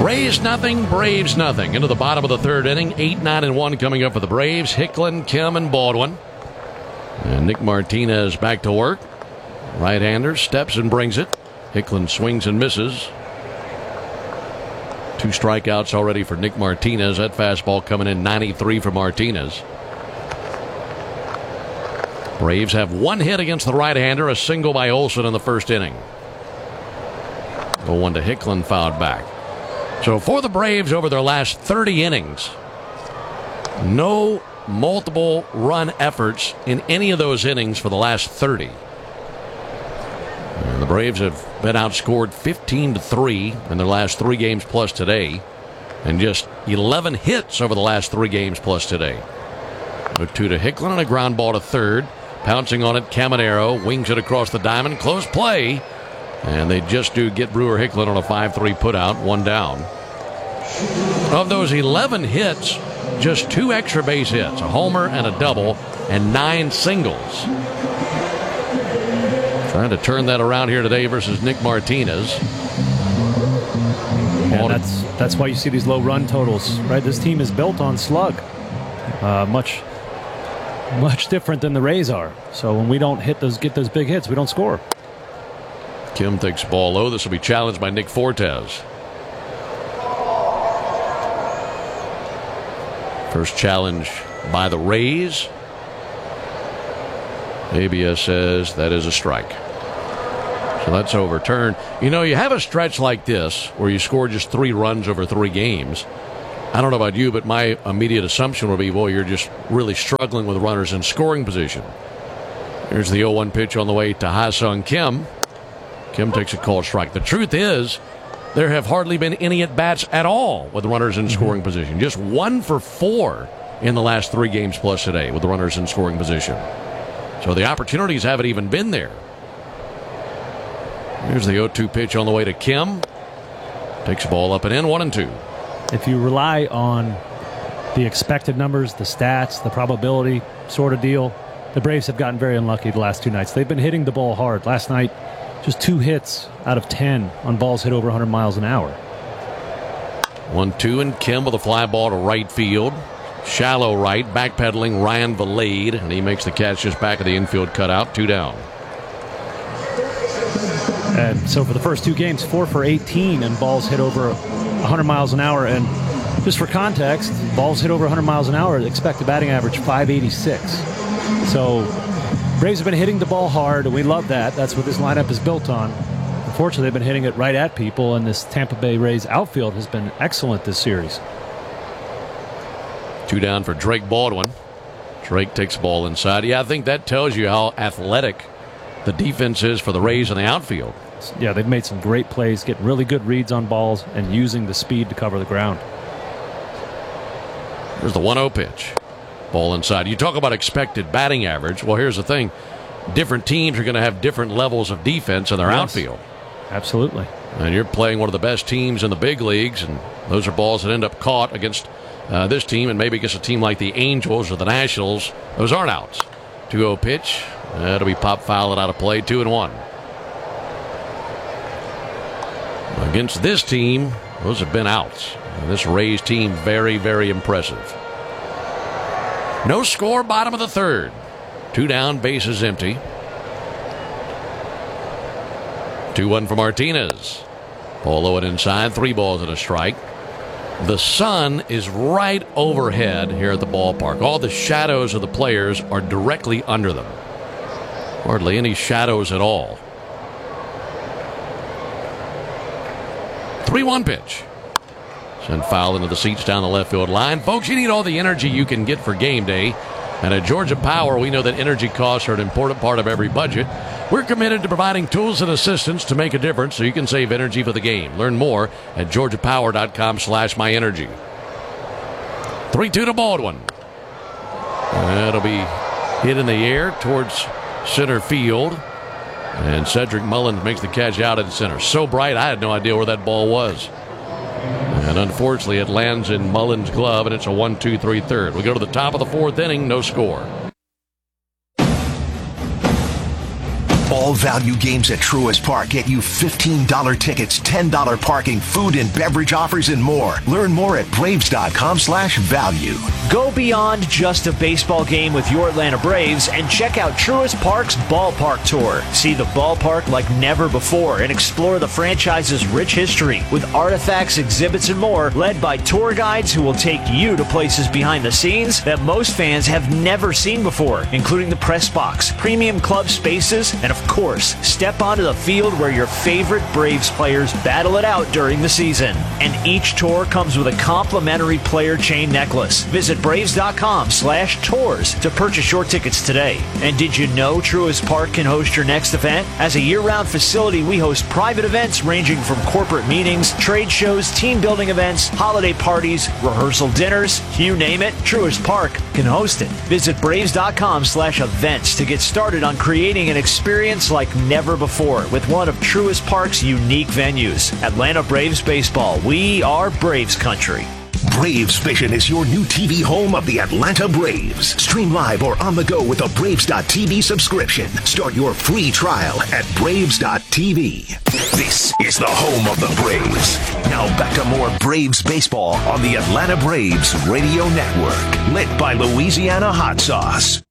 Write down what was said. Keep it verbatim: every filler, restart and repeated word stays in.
Rays nothing, Braves nothing. Into the bottom of the third inning. eight, nine, and one coming up for the Braves. Hicklin, Kim, and Baldwin. And Nick Martinez back to work. Right-hander steps and brings it. Hicklin swings and misses. Two strikeouts already for Nick Martinez. That fastball coming in ninety-three for Martinez. Braves have one hit against the right-hander, a single by Olson in the first inning. The one to Hicklin, fouled back. So for the Braves over their last thirty innings, no multiple run efforts in any of those innings for the last thirty. And the Braves have been outscored fifteen to three in their last three games plus today, and just eleven hits over the last three games plus today. A two to Hicklin and a ground ball to third. Pouncing on it, Caminero wings it across the diamond. Close play. And they just do get Brewer Hicklin on a five three putout, one down. Of those eleven hits, just two extra base hits, a homer and a double, and nine singles. Trying to turn that around here today versus Nick Martinez. And that's that's why you see these low run totals, right? This team is built on slug. Uh, much much different than the Rays are. So when we don't hit those, get those big hits, we don't score. Kim takes the ball low. This will be challenged by Nick Fortes. First challenge by the Rays. A B S says that is a strike. So that's overturned. You know, you have a stretch like this where you score just three runs over three games. I don't know about you, but my immediate assumption would be, well, you're just really struggling with runners in scoring position. Here's the oh one pitch on the way to Ha-Seong Kim. Kim takes a called strike. The truth is, there have hardly been any at-bats at all with runners in scoring mm-hmm. position. Just one for four in the last three games plus today with the runners in scoring position. So the opportunities haven't even been there. Here's the oh two pitch on the way to Kim. Takes the ball up and in, one and two. If you rely on the expected numbers, the stats, the probability sort of deal, the Braves have gotten very unlucky the last two nights. They've been hitting the ball hard. Last night, just two hits out of ten on balls hit over one hundred miles an hour. one two and Kim with a fly ball to right field. Shallow right, backpedaling Ryan Valade, and he makes the catch just back of the infield cutout, two down. And so for the first two games, four for eighteen and balls hit over one hundred miles an hour. And just for context, balls hit over one hundred miles an hour, expected batting average five eighty-six. So Braves have been hitting the ball hard, and we love that. That's what this lineup is built on. Unfortunately, they've been hitting it right at people, and this Tampa Bay Rays outfield has been excellent this series. Two down for Drake Baldwin. Drake takes the ball inside. Yeah, I think that tells you how athletic the defense is for the Rays in the outfield. Yeah, they've made some great plays, getting really good reads on balls, and using the speed to cover the ground. Here's the one oh pitch. Ball inside. You talk about expected batting average. Well, here's the thing. Different teams are going to have different levels of defense in their yes, outfield. Absolutely. And you're playing one of the best teams in the big leagues, and those are balls that end up caught against uh, this team, and maybe against a team like the Angels or the Nationals. Those aren't outs. two oh pitch. That'll be pop fouled out of play, two and one. Against this team, those have been outs. And this Rays team, very, very impressive. No score, bottom of the third. Two down, bases empty. two one for Martinez. Ball low and inside, three balls and a strike. The sun is right overhead here at the ballpark. All the shadows of the players are directly under them. Hardly any shadows at all. three one pitch. Send foul into the seats down the left field line. Folks, you need all the energy you can get for game day. And at Georgia Power, we know that energy costs are an important part of every budget. We're committed to providing tools and assistance to make a difference so you can save energy for the game. Learn more at georgiapower.com slash myenergy. three two to Baldwin. That'll be hit in the air towards center field. And Cedric Mullins makes the catch out in center. So bright, I had no idea where that ball was. And unfortunately, it lands in Mullins' glove, and it's a one two three third. We go to the top of the fourth inning, no score. All value games at Truist Park get you fifteen dollars tickets, ten dollars parking, food and beverage offers, and more. Learn more at braves.com slash value. Go beyond just a baseball game with your Atlanta Braves and check out Truist Park's Ballpark Tour. See the ballpark like never before and explore the franchise's rich history with artifacts, exhibits, and more, led by tour guides who will take you to places behind the scenes that most fans have never seen before, including the press box, premium club spaces, and of course, step onto the field where your favorite Braves players battle it out during the season. And each tour comes with a complimentary player chain necklace. Visit braves.com slash tours to purchase your tickets today. And did you know Truist Park can host your next event? As a year-round facility, we host private events ranging from corporate meetings, trade shows, team building events, holiday parties, rehearsal dinners, you name it, Truist Park can host it. Visit braves.com slash events to get started on creating an experience like never before with one of Truist Park's unique venues. Atlanta Braves Baseball. We are Braves Country. Braves Vision is your new T V home of the Atlanta Braves. Stream live or on the go with a Braves dot T V subscription. Start your free trial at Braves dot T V. This is the home of the Braves. Now back to more Braves baseball on the Atlanta Braves Radio Network. Lit by Louisiana Hot Sauce.